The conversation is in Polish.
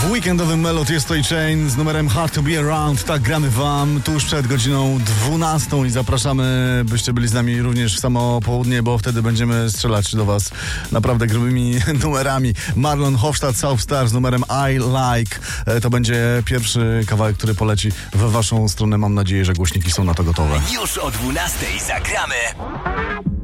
Weekendowy Melody jest to Chain z numerem Hard to Be Around. Tak gramy wam tuż przed godziną 12 i zapraszamy, byście byli z nami również w samo południe, bo wtedy będziemy strzelać do was naprawdę grubymi numerami. Marlon Hofstadt, South Star z numerem I Like. To będzie pierwszy kawałek, który poleci w waszą stronę. Mam nadzieję, że głośniki są na to gotowe. Już o 12 zagramy